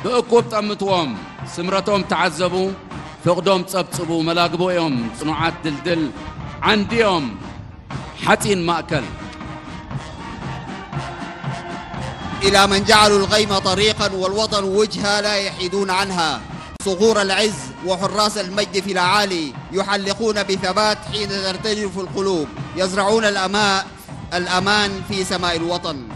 بأكوب طمتوم سمرتهم تعذبوا فقدهم تصبصبوا ملاقبوهم صنوعات دلدل عنديهم حتين مأكل إلى من جعلوا الغيم طريقا والوطن وجهة لا يحيدون عنها صغور العز وحراس المجد في الأعالي يحلقون بثبات حين ترتجف القلوب يزرعون الأمان في سماء الوطن